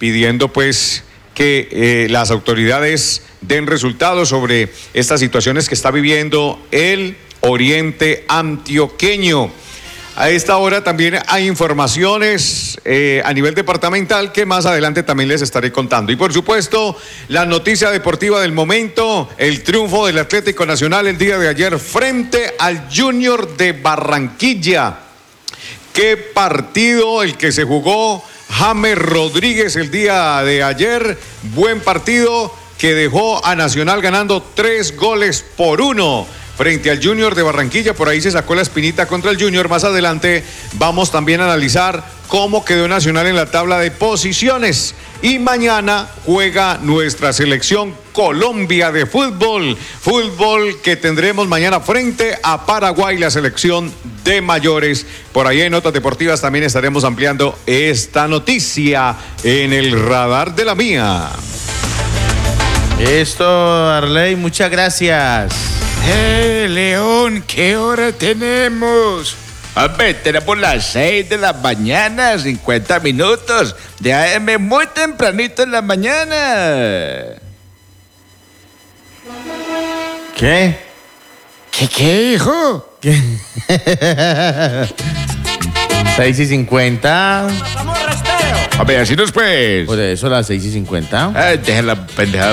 pidiendo pues que las autoridades den resultados sobre estas situaciones que está viviendo el oriente antioqueño. A esta hora también hay informaciones a nivel departamental que más adelante también les estaré contando. Y por supuesto, la noticia deportiva del momento, el triunfo del Atlético Nacional el día de ayer frente al Junior de Barranquilla. Qué partido el que se jugó James Rodríguez el día de ayer. Buen partido que dejó a Nacional ganando 3-1 frente al Junior de Barranquilla. Por ahí se sacó la espinita contra el Junior. Más adelante vamos también a analizar cómo quedó Nacional en la tabla de posiciones. Y mañana juega nuestra selección Colombia de fútbol. Fútbol que tendremos mañana frente a Paraguay, la selección de mayores. Por ahí en Notas Deportivas también estaremos ampliando esta noticia en el radar de la mía. Esto, Arley, muchas gracias. León, ¿qué hora tenemos? Hombre, tenemos las 6 de la mañana, 50 minutos de AM, muy tempranito en la mañana. ¿Qué? ¿Qué, hijo? ¿Qué? 6:50. A ver, así nos pues. Por eso las 6:50. Deja la pendejada